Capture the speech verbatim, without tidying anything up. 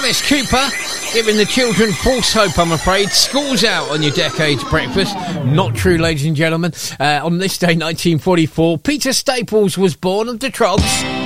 Alice Cooper giving the children false hope, I'm afraid. School's out on your Decades breakfast. Not true, ladies and gentlemen. Uh, on this day, nineteen forty-four, Peter Staples was born of the Trogs.